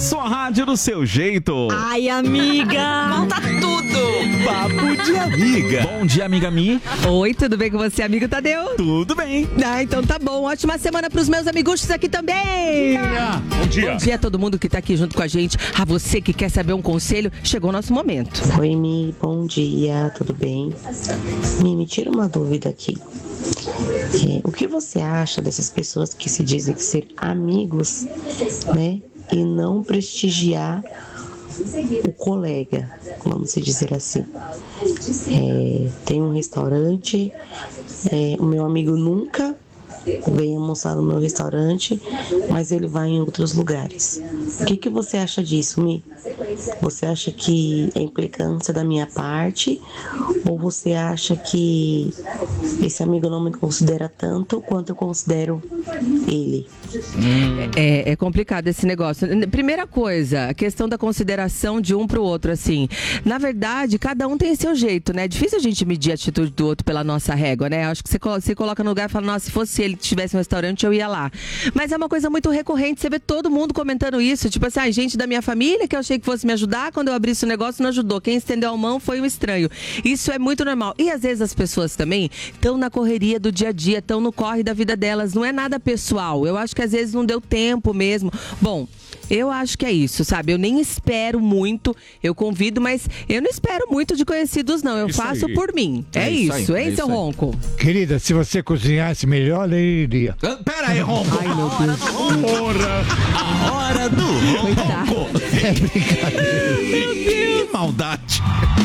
sua rádio do seu jeito. Ai, amiga! Conta tudo! Papo de amiga. Bom dia, amiga Mi. Oi, tudo bem com você, amigo Tadeu? Tudo bem. Ah, então tá bom. Ótima semana pros meus amiguchos aqui também. Bom dia. Bom dia a todo mundo que tá aqui junto com a gente. A você que quer saber um conselho, chegou o nosso momento. Oi, Mi, bom dia, tudo bem? Mi, me tira uma dúvida aqui. O que você acha dessas pessoas que se dizem ser amigos, né? E não prestigiar o colega, vamos dizer assim. Tem um restaurante, o meu amigo nunca vem almoçar no meu restaurante, mas ele vai em outros lugares. O que você acha disso, Mi? Você acha que é implicância da minha parte? Ou você acha que esse amigo não me considera tanto quanto eu considero ele? É complicado esse negócio. Primeira coisa, a questão da consideração de um pro outro, assim. Na verdade, cada um tem seu jeito, né? É difícil a gente medir a atitude do outro pela nossa régua, né? Acho que você coloca no lugar e fala, nossa, se fosse ele que tivesse um restaurante, eu ia lá. Mas é uma coisa muito recorrente, você vê todo mundo comentando isso. Tipo assim, gente da minha família que eu achei que fosse me ajudar, quando eu abri esse negócio não ajudou. Quem estendeu a mão foi um estranho. Isso é muito normal. E às vezes as pessoas também estão na correria do dia a dia, estão no corre da vida delas. Não é nada pessoal. Eu acho que às vezes não deu tempo mesmo. Bom, eu acho que é isso, sabe? Eu nem espero muito, eu convido, mas eu não espero muito de conhecidos, não. Eu faço por mim. É isso, hein, seu Ronco? Querida, se você cozinhasse melhor, eu iria. Pera aí, Ronco. Ai, meu Deus. A hora do Ronco. Coitado. É brincadeira. Meu Deus. Que maldade.